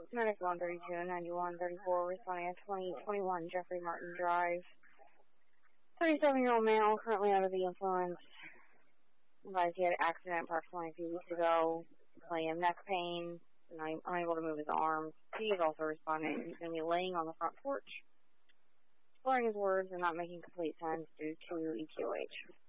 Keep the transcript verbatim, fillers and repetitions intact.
ninety-one thirty-two and ninety-one thirty-four responding at twenty twenty-one Jeffrey Martin Drive. thirty-seven-year-old male currently under the influence. Advised he had an accident approximately a few weeks ago. Claim neck pain. I'm unable to move his arms. He is also responding. He's going to be laying on the front porch, slurring his words and not making complete sense due to E Q H.